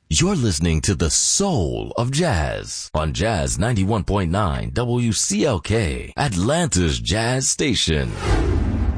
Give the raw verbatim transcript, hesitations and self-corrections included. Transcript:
You're listening to the soul of jazz on Jazz ninety-one point nine W C L K, Atlanta's Jazz Station.